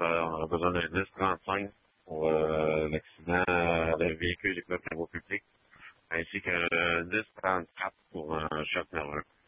on aurait besoin d'un 10-35 pour l'accident de véhicule et de travaux publics, ainsi qu'un 10-34 pour un choc nerveux.